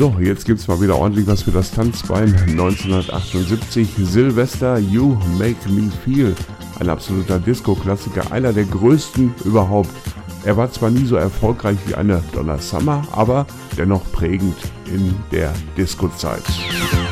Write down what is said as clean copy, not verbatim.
So, jetzt gibt's mal wieder ordentlich was für das Tanzbein. 1978, Sylvester, You Make Me Feel. Ein absoluter Disco-Klassiker, einer der größten überhaupt. Er war zwar nie so erfolgreich wie eine Donna Summer, aber dennoch prägend in der Disco-Zeit.